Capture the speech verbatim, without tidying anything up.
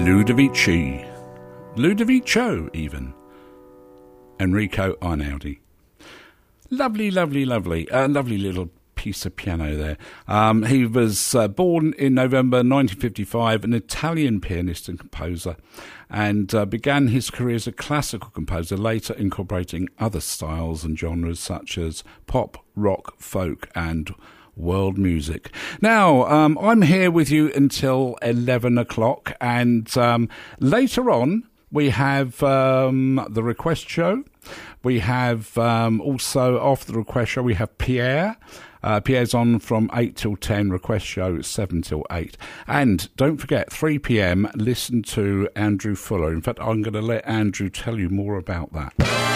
Ludovici, Ludovico even, Enrico Arnaldi. Lovely, lovely, lovely, uh, lovely little piece of piano there. Um, he was uh, born in November nineteen fifty-five, an Italian pianist and composer, and uh, began his career as a classical composer, later incorporating other styles and genres such as pop, rock, folk and world music. Now, um, I'm here with you until eleven o'clock, and um, later on we have um, the request show. We have um, also, after the request show, we have Pierre. Uh, Pierre's on from eight till ten, request show seven till eight. And don't forget, three p.m, listen to Andrew Fuller. In fact, I'm going to let Andrew tell you more about that.